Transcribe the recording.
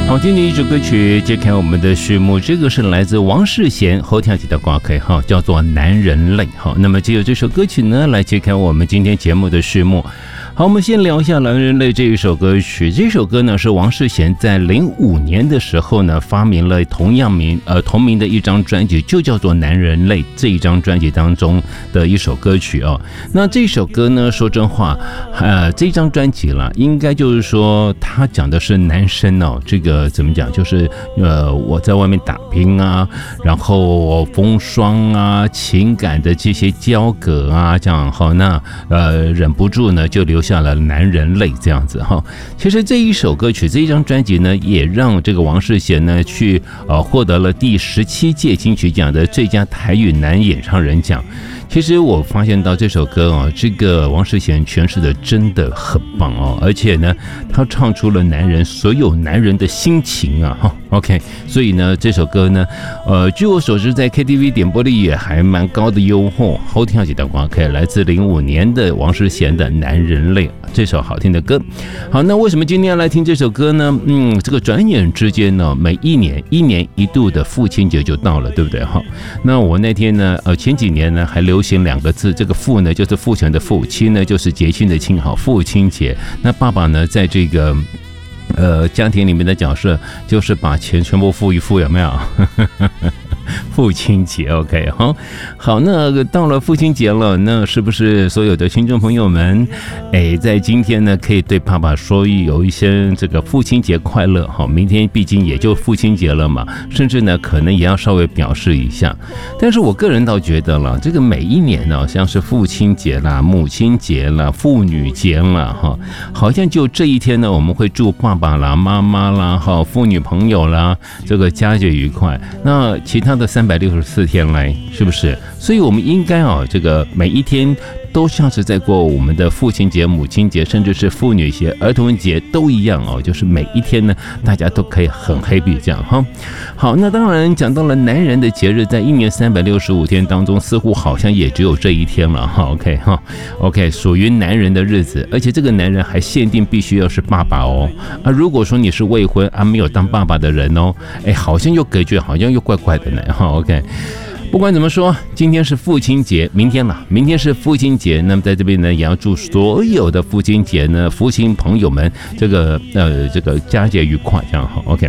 好听的一首歌曲揭开我们的序幕，这个是来自王世贤后天起的歌曲哈，叫做《男人泪》哈。那么借由这首歌曲呢，来揭开我们今天节目的序幕。好，我们先聊一下《男人泪》这一首歌曲。这首歌呢是王世贤在05年的时候呢发明了同名的一张专辑，就叫做《男人泪》这一张专辑当中的一首歌曲哦。那这首歌呢，说真话，这张专辑啦，应该就是说他讲的是男生哦，这个怎么讲，就是我在外面打拼啊，然后风霜啊，情感的这些交隔啊，这样好，那忍不住呢就留下了男人泪这样子哈。其实这一首歌曲，这一张专辑呢，也让这个王世贤呢去获得了第17届金曲奖的最佳台语男演唱人奖。其实我发现到这首歌哦，这个王世贤诠释的真的很棒哦，而且呢，他唱出了所有男人的心情啊哈。OK， 所以呢，这首歌呢，据我所知，在 KTV 点播率也还蛮高的哟吼。后听几道歌可以来自05年的王世贤的《男人泪》这首好听的歌。好，那为什么今天要来听这首歌呢？这个转眼之间呢，每一年一度的父亲节就到了，对不对哈？那我那天呢，前几年呢还流行2个字，这个父呢就是父权的父，亲呢就是节庆的庆，好，父亲节。那爸爸呢，在这个家庭里面的角色就是把钱全部付一付，有没有？父亲节 OK 好，那到了父亲节了，那是不是所有的听众朋友们在今天呢可以对爸爸说有一些这个父亲节快乐，明天毕竟也就父亲节了嘛，甚至呢可能也要稍微表示一下。但是我个人倒觉得了，这个每一年呢，像是父亲节啦、母亲节啦、妇女节啦好像就这一天呢，我们会祝爸爸啦、妈妈啦、妇女朋友啦这个佳节愉快。那其他的364天来，是不是？所以我们应该这个每一天都像是在过我们的父亲节、母亲节，甚至是妇女节、儿童节都一样就是每一天呢，大家都可以很 happy 这样哈。好，那当然讲到了男人的节日，在一年365天当中，似乎好像也只有这一天了哈。OK， 属于男人的日子，而且这个男人还限定必须要是爸爸哦。如果说你是未婚没有当爸爸的人哦，好像又感觉好像又怪怪的呢。OK。不管怎么说，今天是父亲节，明天是父亲节。那么在这边呢，也要祝所有的父亲节呢，父亲朋友们这个佳节愉快，这样好。OK。